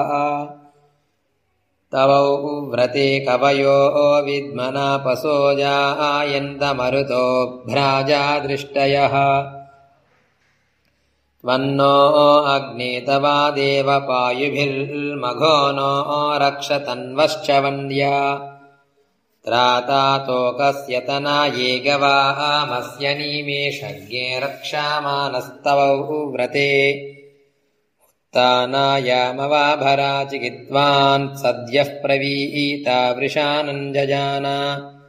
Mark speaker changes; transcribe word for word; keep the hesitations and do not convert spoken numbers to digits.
Speaker 1: तवौ व्रते कवयो विद्मनापसो जायन्तमरुतो भ्राजा दृष्टयः त्वन्नो अग्ने तवा देवपायुभिर्मघो नो रक्षतन्वश्च वन्द्या त्राता तोकस्य तनाये गवामस्य निमेषज्ञे रक्षामानस्तवौ व्रते उत्तानायामवाभरा चिकित्वान् सद्यः प्रवीता वृषानञ्जजाना